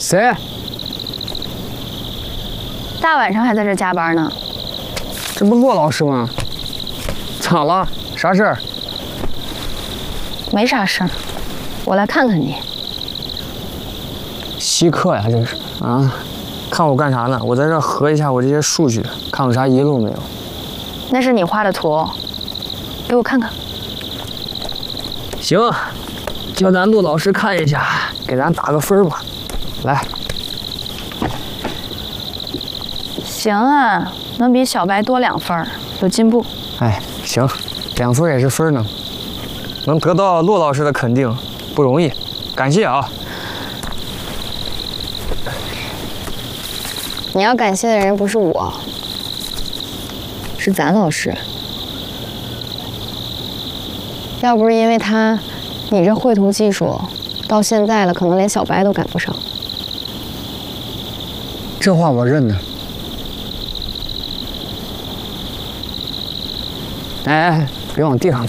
谁？ 大晚上还在这加班呢？ 这不骆老师吗？咋了？啥事儿？ 没啥事儿，我来看看你。 稀客呀，这是啊！看我干啥呢？我在这核一下我这些数据，看有啥遗漏没有。 那是你画的图，给我看看。 行，叫咱陆老师看一下，给咱打个分吧。来， 行啊，能比小白多2分，有进步。 哎，行，2分也是分呢。能得到骆老师的肯定不容易，感谢啊！ 你要感谢的人不是我，是咱老师。要不是因为他，你这绘图技术到现在了，可能连小白都赶不上。 这话我认呢。哎，别往地上